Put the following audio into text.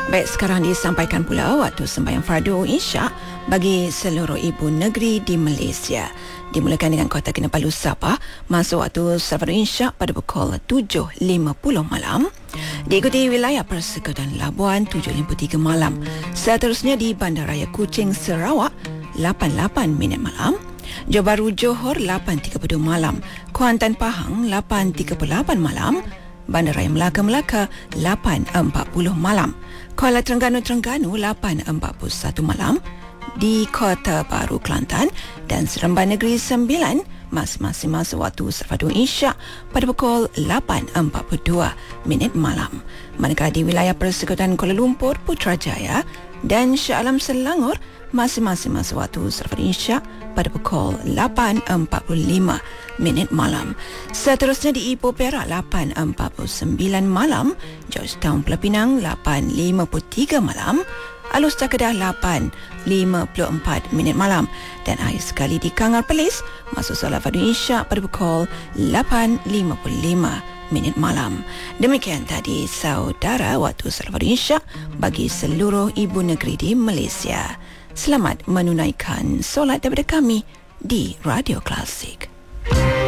Baik, sekarang disampaikan pula waktu sembahyang fardu Isyak bagi seluruh ibu negeri di Malaysia. Dimulakan dengan Kota Kinabalu Sabah masuk waktu fardu Isyak pada pukul 7.50 malam. Diikuti wilayah Persekutuan Labuan 7.53 malam. Seterusnya di Bandaraya Kuching Sarawak 8.8 minit malam. Johor Bahru Johor 8.32 malam. Kuantan Pahang 8.38 malam. Bandaraya Melaka 8.40 malam. Kuala Terengganu 8.41 malam. Di Kota Baru Kelantan dan Seremban Negeri 9 masing-masing masuk waktu fardu Isyak pada pukul 8.42 minit malam. Manakala di wilayah Persekutuan Kuala Lumpur, Putrajaya dan Shah Alam Selangor masing-masing masuk waktu fardu Isyak pada pukul 8.45 minit malam. Seterusnya di Ipoh Perak 8.49 malam, Georgetown Pulau Pinang 8.53 malam, Alus Kedah 8.54 minit malam, dan akhir sekali di Kangar Perlis masuk solat fardu Isyak pada pukul 8.55 minit malam. Demikian tadi saudara waktu solat fardu Isyak bagi seluruh ibu negeri di Malaysia. Selamat menunaikan solat daripada kami di Radio Klasik.